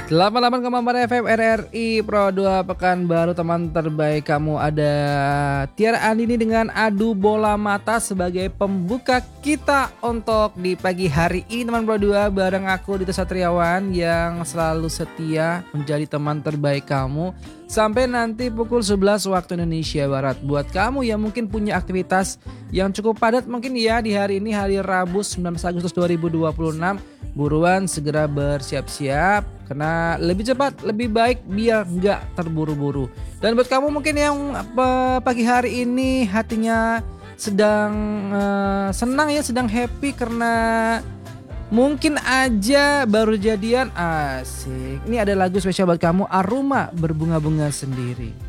88,4 FM RRI Pro 2 Pekanbaru. Teman terbaik kamu ada Tiara Andini dengan Adu Bola Mata sebagai pembuka kita untuk di pagi hari ini teman Pro 2 bareng aku Dito Satriawan yang selalu setia menjadi teman terbaik kamu sampai nanti pukul 11 waktu Indonesia Barat. Buat kamu yang mungkin punya aktivitas yang cukup padat mungkin ya di hari ini, hari Rabu 19 Agustus 2026, buruan segera bersiap-siap karena lebih cepat lebih baik biar nggak terburu-buru. Dan buat kamu mungkin yang pagi hari ini hatinya sedang senang ya, sedang happy karena mungkin aja baru jadian, asik. Ini ada lagu spesial buat kamu, Aroma Berbunga-bunga Sendiri.